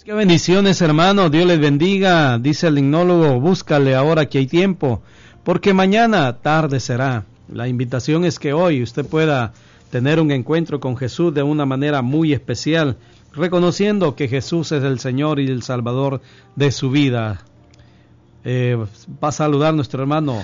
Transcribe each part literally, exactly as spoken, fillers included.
Qué bendiciones, hermano. Dios les bendiga. Dice el himnólogo, búscale ahora que hay tiempo, porque mañana tarde será. La invitación es que hoy usted pueda tener un encuentro con Jesús de una manera muy especial, reconociendo que Jesús es el Señor y el Salvador de su vida. Eh, va a saludar nuestro hermano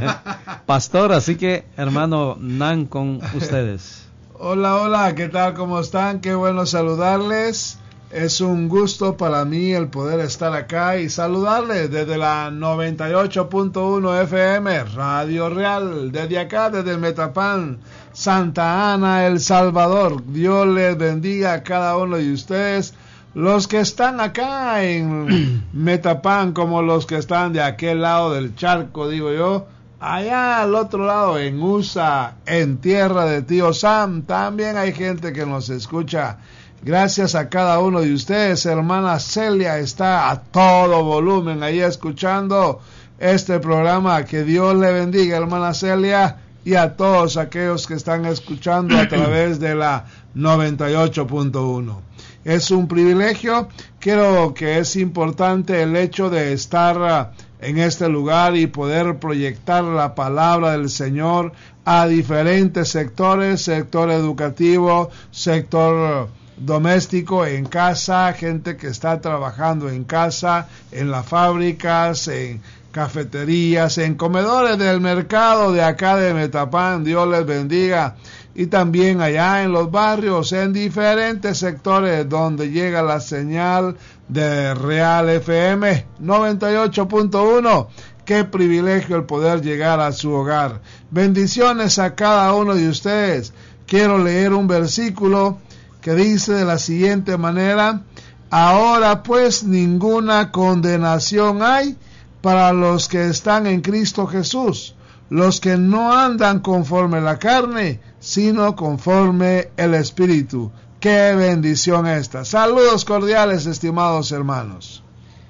pastor, así que hermano Nan, con ustedes. Hola, hola, ¿qué tal? ¿Cómo están? Qué bueno saludarles. Es un gusto para mí el poder estar acá y saludarles desde la noventa y ocho punto uno F M, Radio Real, desde acá, desde Metapán, Santa Ana, El Salvador. Dios les bendiga a cada uno de ustedes, los que están acá en Metapán, como los que están de aquel lado del charco, digo yo, allá al otro lado, en U S A, en tierra de Tío Sam. También hay gente que nos escucha. Gracias a cada uno de ustedes. Hermana Celia está a todo volumen ahí escuchando este programa. Que Dios le bendiga, hermana Celia, y a todos aquellos que están escuchando a través de la noventa y ocho punto uno. Es un privilegio. Creo que es importante el hecho de estar en este lugar y poder proyectar la palabra del Señor a diferentes sectores, sector educativo, sector doméstico, en casa, gente que está trabajando en casa, en las fábricas, en cafeterías, en comedores del mercado de acá de Metapán. Dios les bendiga. Y también allá en los barrios, en diferentes sectores donde llega la señal de Real F M noventa y ocho punto uno. Qué privilegio el poder llegar a su hogar. Bendiciones a cada uno de ustedes. Quiero leer un versículo que dice de la siguiente manera: ahora pues ninguna condenación hay para los que están en Cristo Jesús, los que no andan conforme la carne, sino conforme el Espíritu. Qué bendición esta. Saludos cordiales, estimados hermanos.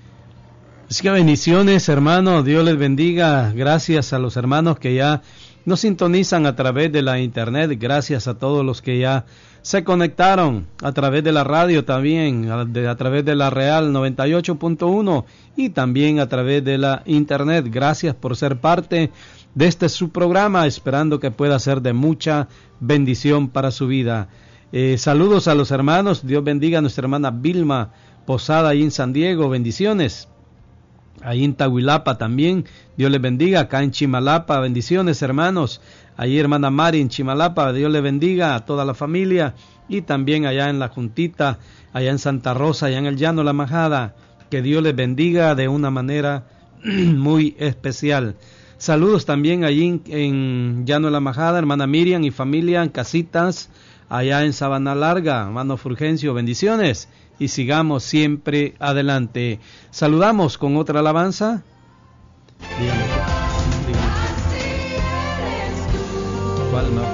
Es que bendiciones, hermano. Dios les bendiga. Gracias a los hermanos que ya nos sintonizan a través de la internet. Gracias a todos los que ya se conectaron a través de la radio también, a, de, a través de la Real noventa y ocho punto uno y también a través de la internet. Gracias por ser parte de este su programa, esperando que pueda ser de mucha bendición para su vida. Eh, saludos a los hermanos. Dios bendiga a nuestra hermana Vilma Posada ahí en San Diego. Bendiciones. Ahí en Tahuilapa también, Dios les bendiga. Acá en Chimalapa, bendiciones, hermanos. Ahí hermana Mari en Chimalapa, Dios le bendiga a toda la familia. Y también allá en La Juntita, allá en Santa Rosa, allá en el Llano La Majada, que Dios les bendiga de una manera muy especial. Saludos también allí en, en Llano La Majada, hermana Miriam y familia en Casitas, allá en Sabana Larga, hermano Fulgencio, bendiciones. Y sigamos siempre adelante. Saludamos con otra alabanza. Dígame, dígame. ¿Cuál no?